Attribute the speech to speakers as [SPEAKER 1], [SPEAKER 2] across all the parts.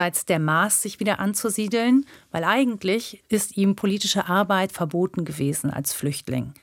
[SPEAKER 1] als der Maß, sich wieder anzusiedeln, weil eigentlich ist ihm politische Arbeit verboten gewesen als Flüchtling.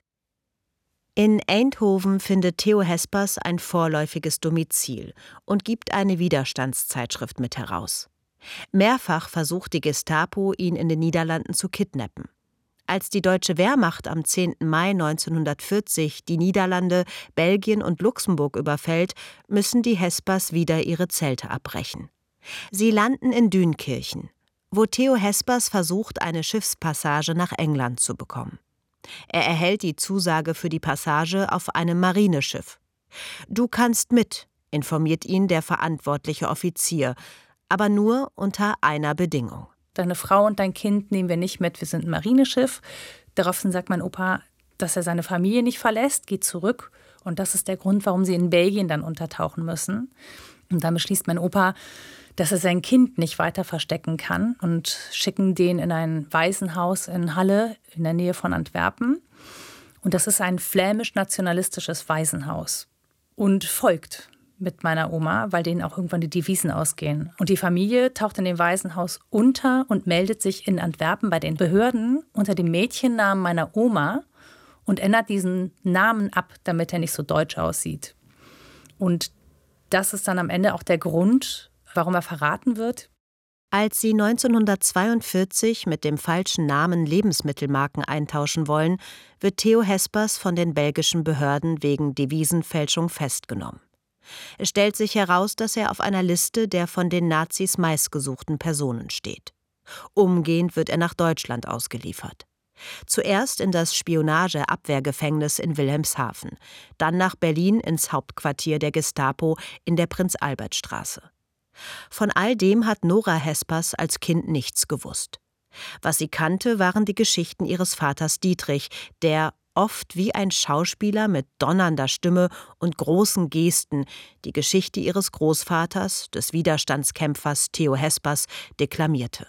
[SPEAKER 2] In Eindhoven findet Theo Hespers ein vorläufiges Domizil und gibt eine Widerstandszeitschrift mit heraus. Mehrfach versucht die Gestapo, ihn in den Niederlanden zu kidnappen. Als die deutsche Wehrmacht am 10. Mai 1940 die Niederlande, Belgien und Luxemburg überfällt, müssen die Hespers wieder ihre Zelte abbrechen. Sie landen in Dünkirchen, wo Theo Hespers versucht, eine Schiffspassage nach England zu bekommen. Er erhält die Zusage für die Passage auf einem Marineschiff. »Du kannst mit«, informiert ihn der verantwortliche Offizier, aber nur unter einer Bedingung.
[SPEAKER 1] »Deine Frau und dein Kind nehmen wir nicht mit, wir sind ein Marineschiff.« Daraufhin sagt mein Opa, dass er seine Familie nicht verlässt, geht zurück. Und das ist der Grund, warum sie in Belgien dann untertauchen müssen. Und dann beschließt mein Opa, dass er sein Kind nicht weiter verstecken kann und schicken den in ein Waisenhaus in Halle in der Nähe von Antwerpen. Und das ist ein flämisch-nationalistisches Waisenhaus. Und folgt mit meiner Oma, weil denen auch irgendwann die Devisen ausgehen. Und die Familie taucht in dem Waisenhaus unter und meldet sich in Antwerpen bei den Behörden unter dem Mädchennamen meiner Oma und ändert diesen Namen ab, damit er nicht so deutsch aussieht. Und das ist dann am Ende auch der Grund, warum er verraten wird.
[SPEAKER 2] Als sie 1942 mit dem falschen Namen Lebensmittelmarken eintauschen wollen, wird Theo Hespers von den belgischen Behörden wegen Devisenfälschung festgenommen. Es stellt sich heraus, dass er auf einer Liste der von den Nazis meistgesuchten Personen steht. Umgehend wird er nach Deutschland ausgeliefert. Zuerst in das Spionage-Abwehrgefängnis in Wilhelmshaven, dann nach Berlin ins Hauptquartier der Gestapo in der Prinz-Albert-Straße. Von all dem hat Nora Hespers als Kind nichts gewusst. Was sie kannte, waren die Geschichten ihres Vaters Dietrich, der oft wie ein Schauspieler mit donnernder Stimme und großen Gesten die Geschichte ihres Großvaters, des Widerstandskämpfers Theo Hespers, deklamierte.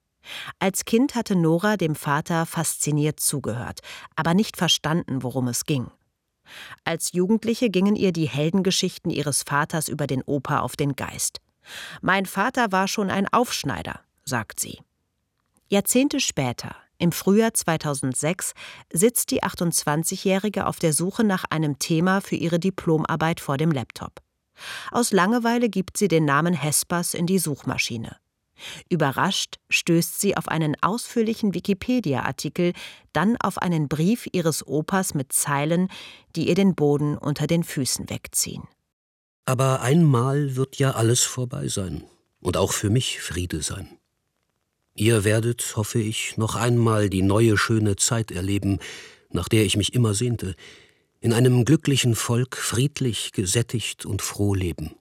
[SPEAKER 2] Als Kind hatte Nora dem Vater fasziniert zugehört, aber nicht verstanden, worum es ging. Als Jugendliche gingen ihr die Heldengeschichten ihres Vaters über den Opa auf den Geist. »Mein Vater war schon ein Aufschneider«, sagt sie. Jahrzehnte später, im Frühjahr 2006, sitzt die 28-Jährige auf der Suche nach einem Thema für ihre Diplomarbeit vor dem Laptop. Aus Langeweile gibt sie den Namen Hespers in die Suchmaschine. Überrascht stößt sie auf einen ausführlichen Wikipedia-Artikel, dann auf einen Brief ihres Opas mit Zeilen, die ihr den Boden unter den Füßen wegziehen.
[SPEAKER 3] Aber einmal wird ja alles vorbei sein und auch für mich Friede sein. Ihr werdet, hoffe ich, noch einmal die neue schöne Zeit erleben, nach der ich mich immer sehnte, in einem glücklichen Volk friedlich, gesättigt und froh leben.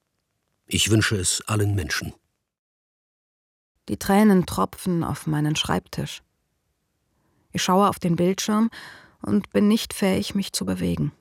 [SPEAKER 3] Ich wünsche es allen Menschen.
[SPEAKER 4] Die Tränen tropfen auf meinen Schreibtisch. Ich schaue auf den Bildschirm und bin nicht fähig, mich zu bewegen.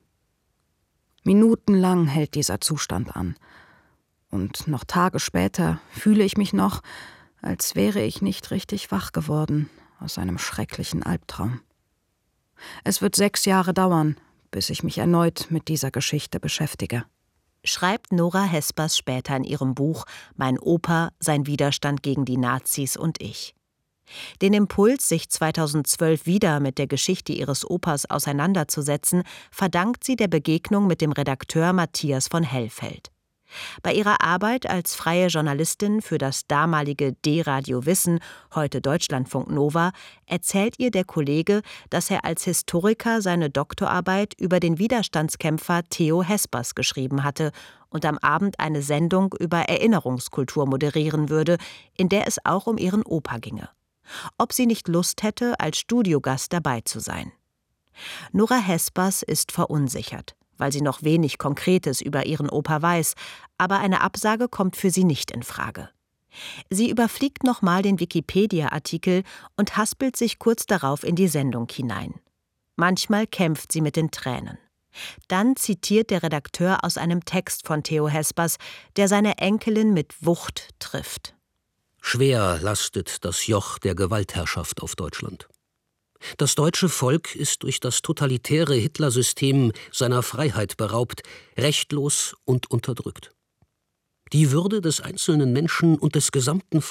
[SPEAKER 4] Minutenlang hält dieser Zustand an. Und noch Tage später fühle ich mich noch, als wäre ich nicht richtig wach geworden aus einem schrecklichen Albtraum. Es wird 6 Jahre dauern, bis ich mich erneut mit dieser Geschichte beschäftige.
[SPEAKER 2] Schreibt Nora Hespers später in ihrem Buch »Mein Opa, sein Widerstand gegen die Nazis und ich«. Den Impuls, sich 2012 wieder mit der Geschichte ihres Opas auseinanderzusetzen, verdankt sie der Begegnung mit dem Redakteur Matthias von Hellfeld. Bei ihrer Arbeit als freie Journalistin für das damalige D-Radio Wissen, heute Deutschlandfunk Nova, erzählt ihr der Kollege, dass er als Historiker seine Doktorarbeit über den Widerstandskämpfer Theo Hespers geschrieben hatte und am Abend eine Sendung über Erinnerungskultur moderieren würde, in der es auch um ihren Opa ginge. Ob sie nicht Lust hätte, als Studiogast dabei zu sein. Nora Hespers ist verunsichert, weil sie noch wenig Konkretes über ihren Opa weiß, aber eine Absage kommt für sie nicht in Frage. Sie überfliegt nochmal den Wikipedia-Artikel und haspelt sich kurz darauf in die Sendung hinein. Manchmal kämpft sie mit den Tränen. Dann zitiert der Redakteur aus einem Text von Theo Hespers, der seine Enkelin mit Wucht trifft.
[SPEAKER 3] Schwer lastet das Joch der Gewaltherrschaft auf Deutschland. Das deutsche Volk ist durch das totalitäre Hitlersystem seiner Freiheit beraubt, rechtlos und unterdrückt. Die Würde des einzelnen Menschen und des gesamten